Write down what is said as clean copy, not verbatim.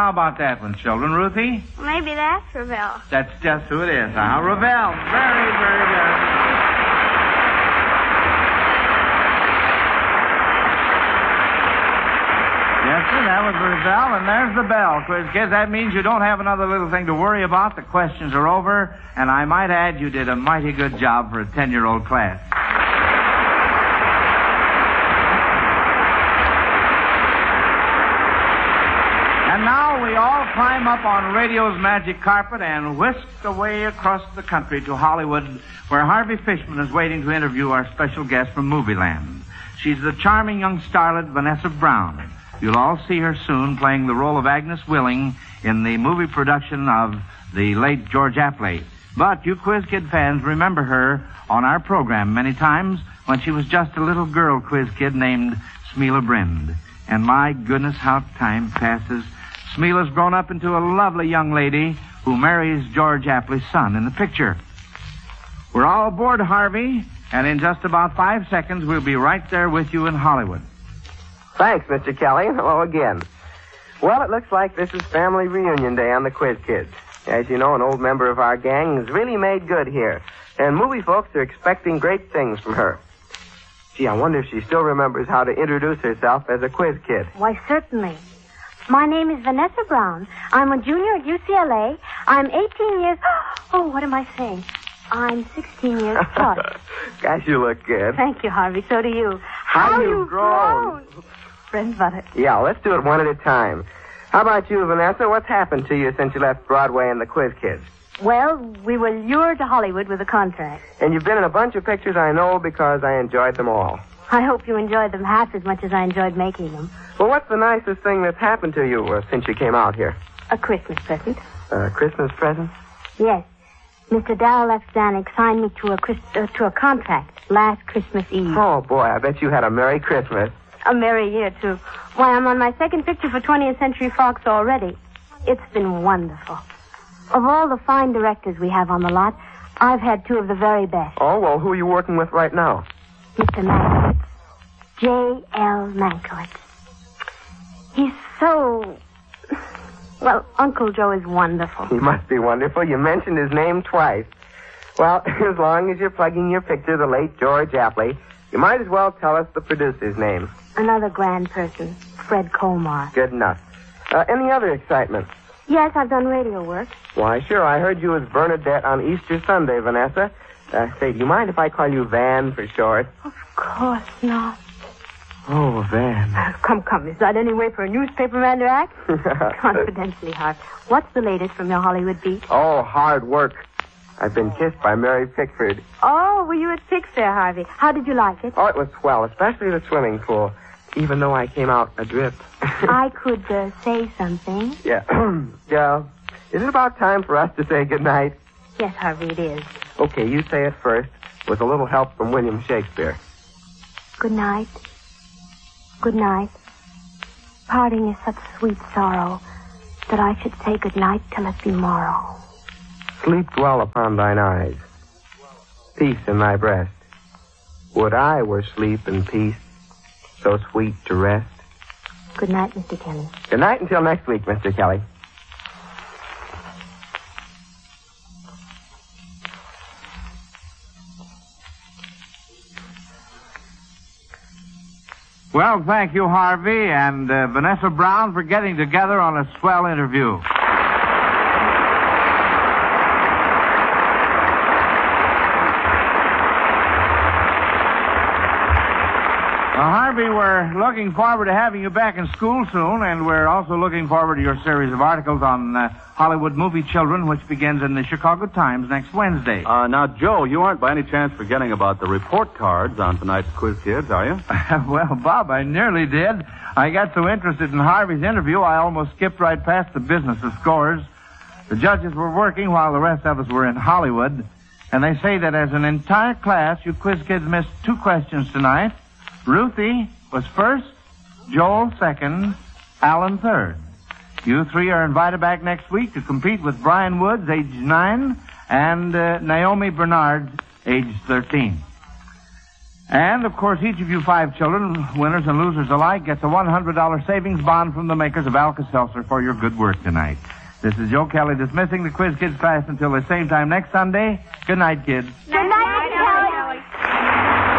How about that one, children? Ruthie? Maybe that's Ravel. That's just who it is, huh? Ravel. Very, very good. Yes, sir, that was Ravel, and there's the bell, quiz kids. That means you don't have another little thing to worry about. The questions are over, and I might add you did a mighty good job for a 10-year-old class. And now we all climb up on radio's magic carpet and whisk away across the country to Hollywood, where Harvey Fishman is waiting to interview our special guest from Movieland. She's the charming young starlet Vanessa Brown. You'll all see her soon playing the role of Agnes Willing in the movie production of the late George Apley. But you Quiz Kid fans remember her on our program many times when she was just a little girl Quiz Kid named Smela Brind. And my goodness, how time passes. Smela's grown up into a lovely young lady who marries George Apley's son in the picture. We're all aboard, Harvey, and in just about 5 seconds we'll be right there with you in Hollywood. Thanks, Mr. Kelly. Hello again. Well, it looks like this is family reunion day on the Quiz Kids. As you know, an old member of our gang has really made good here, and movie folks are expecting great things from her. Gee, I wonder if she still remembers how to introduce herself as a Quiz Kid. Why, certainly. My name is Vanessa Brown. I'm a junior at UCLA. I'm 18 years... Oh, what am I saying? I'm 16 years plus. Gosh, you look good. Thank you, Harvey. So do you. How you've grown. Bread butter. Yeah, let's do it one at a time. How about you, Vanessa? What's happened to you since you left Broadway and the Quiz Kids? Well, we were lured to Hollywood with a contract. And you've been in a bunch of pictures, I know, because I enjoyed them all. I hope you enjoyed them half as much as I enjoyed making them. Well, what's the nicest thing that's happened to you since you came out here? A Christmas present. A Christmas present? Yes. Mr. Darrell F. Zanuck signed me to a contract last Christmas Eve. Oh, boy, I bet you had a Merry Christmas. A merry year, too. Why, I'm on my second picture for 20th Century Fox already. It's been wonderful. Of all the fine directors we have on the lot, I've had two of the very best. Oh, well, who are you working with right now? Mr. Mankiewicz. J.L. Mankiewicz. He's so... Well, Uncle Joe is wonderful. He must be wonderful. You mentioned his name twice. Well, as long as you're plugging your picture, the late George Apley, you might as well tell us the producer's name. Another grand person, Fred Colmar. Good enough. Any other excitement? Yes, I've done radio work. Why, sure. I heard you as Bernadette on Easter Sunday, Vanessa. Say, do you mind if I call you Van for short? Of course not. Oh, Van. Come. Is that any way for a newspaperman to act? Confidentially, Harv. What's the latest from your Hollywood beat? Oh, hard work. I've been kissed by Mary Pickford. Oh, were you at Pickfair, Harvey? How did you like it? Oh, it was swell, especially the swimming pool, even though I came out adrift. I could say something. Yeah. Yeah. Is it about time for us to say goodnight? Yes, Harvey, it is. Okay, you say it first, with a little help from William Shakespeare. Good night. Good night. Parting is such sweet sorrow that I should say good night till it be morrow. Sleep dwell upon thine eyes. Peace in thy breast. Would I were sleep and peace, so sweet to rest. Good night, Mr. Kelly. Good night until next week, Mr. Kelly. Well, thank you, Harvey, and Vanessa Brown for getting together on a swell interview. Harvey, we're looking forward to having you back in school soon, and we're also looking forward to your series of articles on Hollywood movie children, which begins in the Chicago Times next Wednesday. Now, Joe, you aren't by any chance forgetting about the report cards on tonight's Quiz Kids, are you? Well, Bob, I nearly did. I got so interested in Harvey's interview, I almost skipped right past the business of scores. The judges were working while the rest of us were in Hollywood, and they say that as an entire class, you Quiz Kids missed 2 questions tonight. Ruthie was first, Joel second, Alan third. You 3 are invited back next week to compete with Brian Woods, age 9, and Naomi Bernard, age 13. And, of course, each of you 5 children, winners and losers alike, gets a $100 savings bond from the makers of Alka-Seltzer for your good work tonight. This is Joe Kelly dismissing the Quiz Kids class until the same time next Sunday. Good night, kids. Night.